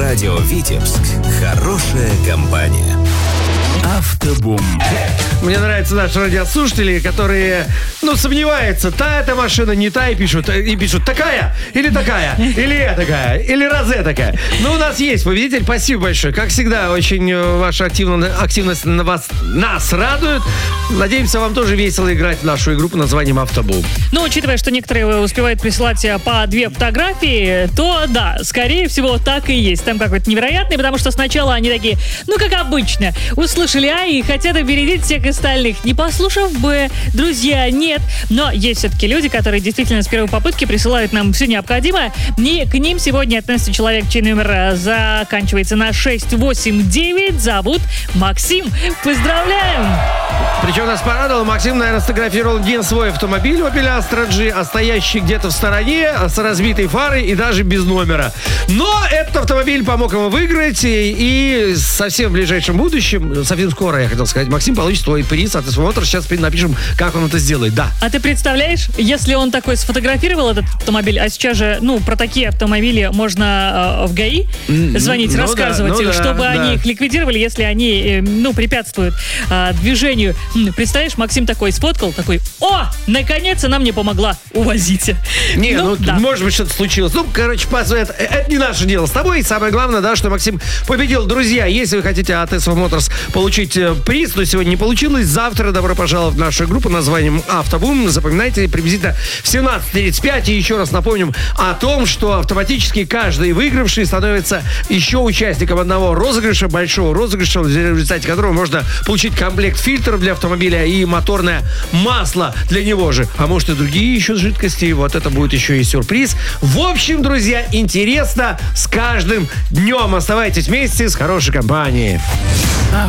Радио Витебск. Хорошая компания. Автобум. Мне нравятся наши радиослушатели, которые, сомневаются, та эта машина, не та, и пишут, такая, или такая, или розе такая. У нас есть победитель, спасибо большое. Как всегда, очень ваша активность нас радует. Надеемся, вам тоже весело играть в нашу игру под названием «Автобум». Учитывая, что некоторые успевают присылать по 2 фотографии, то да, скорее всего, так и есть. Там какой-то невероятный, потому что сначала они такие, как обычно, услышали А и хотят опередить всех остальных, не послушав Б. Друзья, нет. Но есть все-таки люди, которые действительно с первой попытки присылают нам все необходимое. И к ним сегодня относится человек, чей номер заканчивается на 689. Зовут Максим. Поздравляем! Причем нас порадовал, Максим, наверное, сфотографировал один свой автомобиль Opel Astra G, стоящий где-то в стороне, с разбитой фарой и даже без номера. Но этот автомобиль помог ему выиграть, и совсем в ближайшем будущем, совсем скоро, я хотел сказать, Максим получит свой приз от ТСВ Моторс. Сейчас напишем, как он это сделает, да. А ты представляешь, если он такой сфотографировал этот автомобиль, а сейчас же, про такие автомобили можно в ГАИ звонить, рассказывать, чтобы они их ликвидировали, если они, препятствуют движению. Представляешь, Максим такой сфоткал, такой, наконец она мне помогла, увозите. Может быть, что-то случилось. Это не наше дело с тобой. И самое главное, да, что Максим победил. Друзья, если вы хотите от ТСВ Моторс получить приз, но сегодня не получилось, завтра добро пожаловать в нашу группу под названием «Автобум». Запоминайте, приблизительно в 17:35. И еще раз напомним о том, что автоматически каждый выигравший становится еще участником одного розыгрыша, большого розыгрыша, в результате которого можно получить комплект фильтров для автомобиля и моторное масло для него же. А может и другие еще жидкости. Вот это будет еще и сюрприз. В общем, друзья, интересно с каждым днем. Оставайтесь вместе с хорошей компанией.